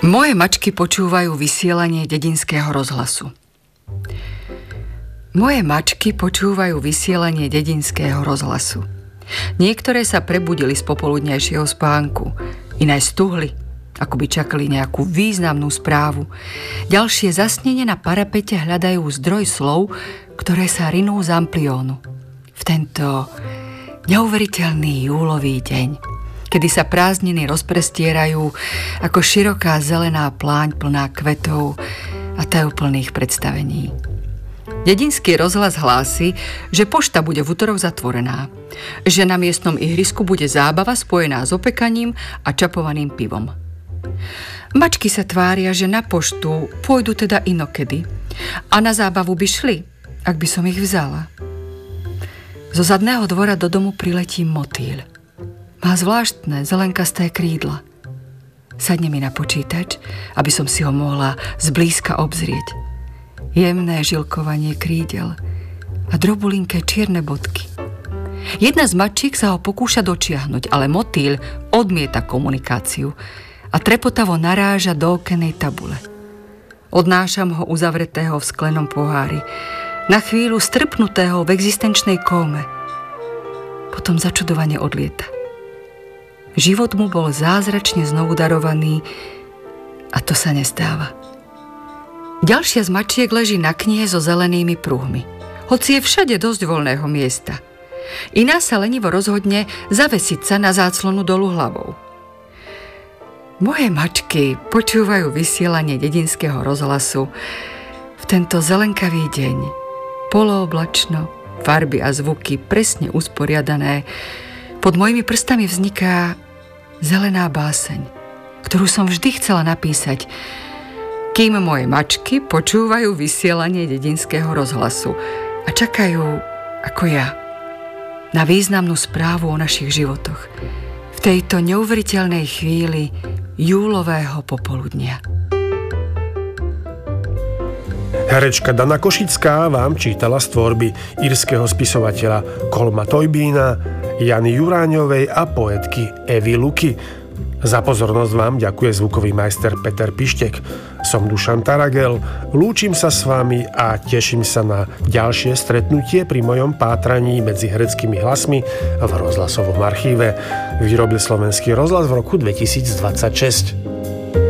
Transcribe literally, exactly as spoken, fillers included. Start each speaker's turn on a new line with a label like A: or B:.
A: Moje mačky počúvajú vysielanie dedinského rozhlasu. Moje mačky počúvajú vysielanie dedinského rozhlasu. Niektoré sa prebudili z popoludnejšieho spánku, iné stuhli, ako by čakali nejakú významnú správu. Ďalšie zasnene na parapete hľadajú zdroj slov, ktoré sa rinú z ampliónu. V tento neuveriteľný júlový deň, kedy sa prázdniny rozprestierajú ako široká zelená pláň plná kvetov a tajúplných predstavení. Dedinský rozhlas hlási, že pošta bude v utorok zatvorená, že na miestnom ihrisku bude zábava spojená s opekaním a čapovaným pivom. Mačky sa tvária, že na poštu pôjdu teda inokedy a na zábavu by šli, ak by som ich vzala. Zo zadného dvora do domu priletí motýľ. Má zvláštne zelenkasté krídla. Sadne mi na počítač, aby som si ho mohla zblízka obzrieť. Jemné žilkovanie krídel a drobulinké čierne bodky. Jedna z mačiek sa ho pokúša dočiahnuť, ale motýľ odmieta komunikáciu a trepotavo naráža do okennej tabule. Odnášam ho uzavretého v sklenom pohári, na chvíľu strpnutého v existenčnej kóme. Potom začudovane odlieta. Život mu bol zázračne znovu darovaný a to sa nestáva. Ďalšia z mačiek leží na knihe so zelenými pruhmi, hoci je všade dosť voľného miesta. Iná sa lenivo rozhodne zavesiť sa na záclonu dolu hlavou. Moje mačky počúvajú vysielanie dedinského rozhlasu v tento zelenkavý deň. Polooblačno, farby a zvuky presne usporiadané. Pod mojimi prstami vzniká zelená báseň, ktorú som vždy chcela napísať, kým moje mačky počúvajú vysielanie dedinského rozhlasu a čakajú, ako ja, na významnú správu o našich životoch v tejto neuveriteľnej chvíli júlového popoludnia.
B: Herečka Dana Košická vám čítala z tvorby írskeho spisovateľa Colma Toybína, Jany Juráňovej a poetky Evy Luky. Za pozornosť vám ďakuje zvukový majster Peter Pištek. Som Dušan Taragel, lúčim sa s vami a teším sa na ďalšie stretnutie pri mojom pátraní medzi hereckými hlasmi v rozhlasovom archíve. Vyrobil Slovenský rozhlas v roku dvetisícdvadsaťšesť.